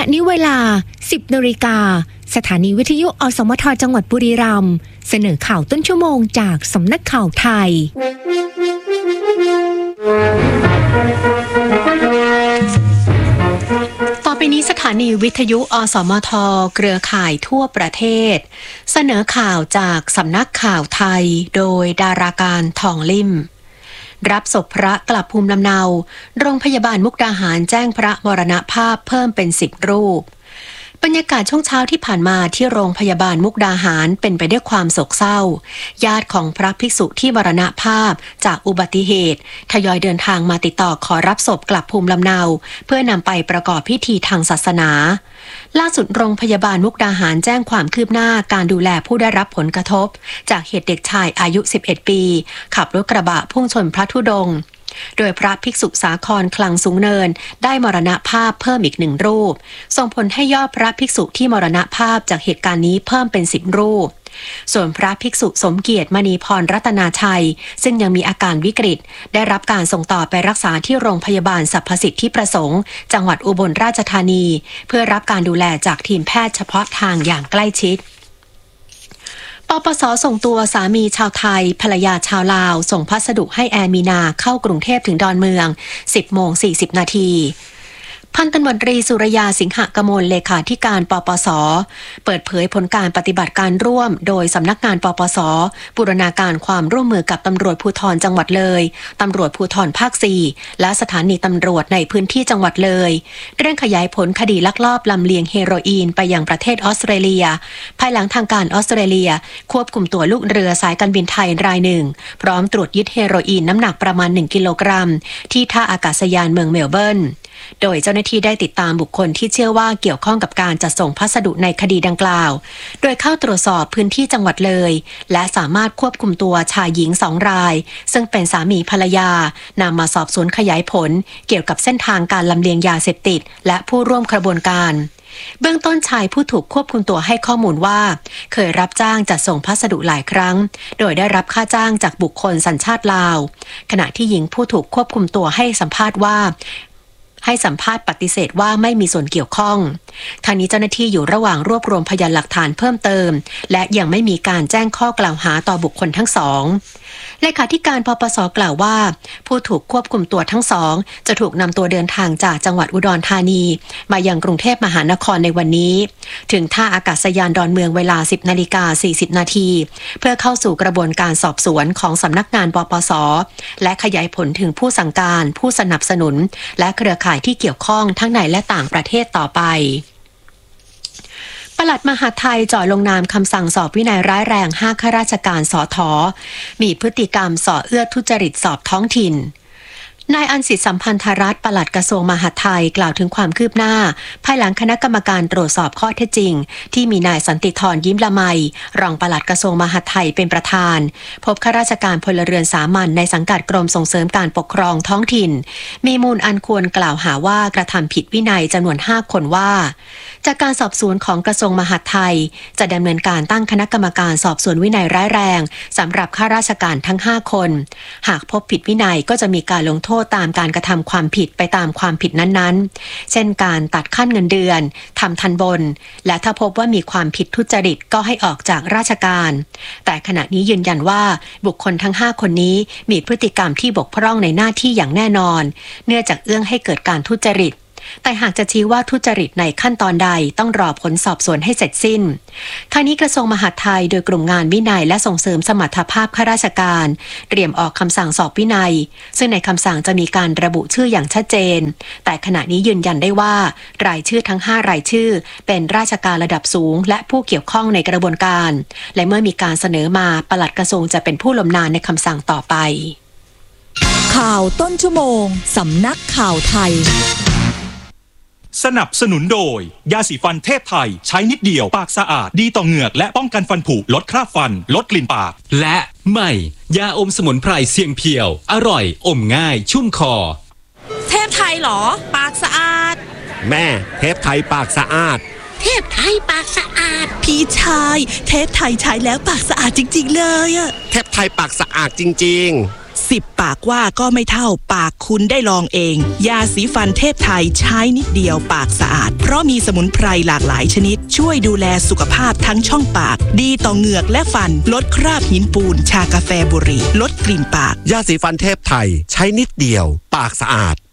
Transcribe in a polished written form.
นี้เวลา 10 นาฬิกาสถานีวิทยุอสมทจังหวัดบุรีรัมย์เสนอข่าวต้นชั่วโมงจากสำนักข่าวไทยต่อไปนี้สถานีวิทยุอสมทเครือข่ายทั่วประเทศเสนอข่าวจากสำนักข่าวไทยโดยดาราการทองลิ่มรับศพพระกลับภูมิลำเนาโรงพยาบาลมุกดาหารแจ้งพระมรณภาพเพิ่มเป็น10 รูปบรรยากาศช่วงเช้าที่ผ่านมาที่โรงพยาบาลมุกดาหารเป็นไปด้วยความโศกเศร้าญาติของพระภิกษุที่มรณภาพจากอุบัติเหตุทยอยเดินทางมาติดต่อขอรับศพกลับภูมิลำเนาเพื่อนำไปประกอบพิธีทางศาสนาล่าสุดโรงพยาบาลมุกดาหารแจ้งความคืบหน้าการดูแลผู้ได้รับผลกระทบจากเหตุเด็กชายอายุ11 ปีขับรถกระบะพุ่งชนพระธุดงค์โดยพระภิกษุสาครคลังสูงเนินได้มรณภาพเพิ่มอีก1 รูปส่งผลให้ยอดพระภิกษุที่มรณภาพจากเหตุการณ์นี้เพิ่มเป็น10 รูปส่วนพระภิกษุสมเกียรติมณีพรรัตนาชัยซึ่งยังมีอาการวิกฤตได้รับการส่งต่อไปรักษาที่โรงพยาบาลสรรพสิทธิประสงค์จังหวัดอุบลราชธานีเพื่อรับการดูแลจากทีมแพทย์เฉพาะทางอย่างใกล้ชิดปปส.ส่งตัวสามีชาวไทยภรรยาชาวลาวส่งพัสดุให้แอนมีนาเข้ากรุงเทพถึงดอนเมือง 10:40 นาทีพันตำรวจตรีสุรยาสิงหกมลเลขาธิการปปส.เปิดเผยผลการปฏิบัติการร่วมโดยสำนักงานปปส.บูรณาการความร่วมมือกับตำรวจภูธรจังหวัดเลยตำรวจภูธรภาค 4และสถานีตำรวจในพื้นที่จังหวัดเลยเร่งขยายผลคดีลักลอบลำเลียงเฮโรอีนไปยังประเทศออสเตรเลียภายหลังทางการออสเตรเลียควบคุมตัวลูกเรือสายการบินไทยรายหนึ่งพร้อมตรวจยึดเฮโรอีนน้ำหนักประมาณ1 กิโลกรัมที่ท่าอากาศยานเมืองเมลเบิร์นโดยเจ้าหน้าที่ได้ติดตามบุคคลที่เชื่อว่าเกี่ยวข้องกับการจัดส่งพัสดุในคดีดังกล่าวโดยเข้าตรวจสอบพื้นที่จังหวัดเลยและสามารถควบคุมตัวชายหญิง2 รายซึ่งเป็นสามีภรรยานำมาสอบสวนขยายผลเกี่ยวกับเส้นทางการลำเลียงยาเสพติดและผู้ร่วมกระบวนการเบื้องต้นชายผู้ถูกควบคุมตัวให้ข้อมูลว่าเคยรับจ้างจัดส่งพัสดุหลายครั้งโดยได้รับค่าจ้างจากบุคคลสัญชาติลาวขณะที่หญิงผู้ถูกควบคุมตัวให้สัมภาษณ์ปฏิเสธว่าไม่มีส่วนเกี่ยวข้องทางนี้เจ้าหน้าที่อยู่ระหว่างรวบรวมพยานหลักฐานเพิ่มเติมและยังไม่มีการแจ้งข้อกล่าวหาต่อบุคคลทั้งสองเลขาธิการปปส.กล่าวว่าผู้ถูกควบคุมตัวทั้งสองจะถูกนำตัวเดินทางจากจังหวัดอุดรธานีมายังกรุงเทพมหานครในวันนี้ถึงท่าอากาศยานดอนเมืองเวลา 10:40 นาทีเพื่อเข้าสู่กระบวนการสอบสวนของสำนักงานปปส.และขยายผลถึงผู้สั่งการผู้สนับสนุนและเครือข่ายที่เกี่ยวข้องทั้งในและต่างประเทศต่อไปปลัดมหาดไทยจ่อลงนามคำสั่งสอบวินัยร้ายแรง5 ข้าราชการสท.มีพฤติกรรมส่อเอื้อทุจริตสอบท้องถิ่นนายอันสิทธิสัมพันธรัตน์ปลัดกระทรวงมหาดไทยกล่าวถึงความคืบหน้าภายหลังคณะกรรมการตรวจสอบข้อเท็จจริงที่มีนายสันติธรยิ้มละไมรองปลัดกระทรวงมหาดไทยเป็นประธานพบข้าราชการพลเรือนสามัญในสังกัดกรมส่งเสริมการปกครองท้องถิ่นมีมูลอันควรกล่าวหาว่ากระทำผิดวินัยจำนวน5 คนว่าจากการสอบสวนของกระทรวงมหาดไทยจะดำเนินการตั้งคณะกรรมการสอบสวนวินัยร้ายแรงสำหรับข้าราชการทั้ง5 คนหากพบผิดวินัยก็จะมีการลงโทษตามการกระทำความผิดไปตามความผิดนั้นๆเช่นการตัดขั้นเงินเดือนทำทันบนและถ้าพบว่ามีความผิดทุจริตก็ให้ออกจากราชการแต่ขณะนี้ยืนยันว่าบุคคลทั้ง5 คนนี้มีพฤติกรรมที่บกพร่องในหน้าที่อย่างแน่นอนเนื่องจากเอื้อให้เกิดการทุจริตแต่หากจะชี้ว่าทุจริตในขั้นตอนใดต้องรอผลสอบสวนให้เสร็จสิ้นทางนี้กระทรวงมหาดไทยโดยกลุ่มงานวินัยและส่งเสริมสมรรถภาพข้าราชการเตรียมออกคำสั่งสอบวินัยซึ่งในคำสั่งจะมีการระบุชื่ออย่างชัดเจนแต่ขณะนี้ยืนยันได้ว่ารายชื่อทั้ง5 รายชื่อเป็นราชการระดับสูงและผู้เกี่ยวข้องในกระบวนการและเมื่อมีการเสนอมาปลัดกระทรวงจะเป็นผู้ลงนามในคำสั่งต่อไปข่าวต้นชั่วโมงสำนักข่าวไทยสนับสนุนโดยยาสีฟันเทพไทยใช้นิดเดียวปากสะอาดดีต่อเหงือกและป้องกันฟันผุลดคราบฟันลดกลิ่นปากและใหม่ยาอมสมุนไพรเสียงเพียวอร่อยอมง่ายชุ่มคอเทพไทยเหรอปากสะอาดแม่เทพไทยปากสะอาดเทพไทยปากสะอาดพี่ชายเทพไทยใช้แล้วปากสะอาดจริงๆเลยอะเทพไทยปากสะอาดจริงๆ 10 ปากว่าก็ไม่เท่าปากคุณได้ลองเองยาสีฟันเทพไทยใช้นิดเดียวปากสะอาดเพราะมีสมุนไพรหลากหลายชนิดช่วยดูแลสุขภาพทั้งช่องปากดีต่อเหงือกและฟันลดคราบหินปูนชากาแฟบุหรี่ลดกลิ่นปากยาสีฟันเทพไทยใช้นิดเดียวปากสะอาด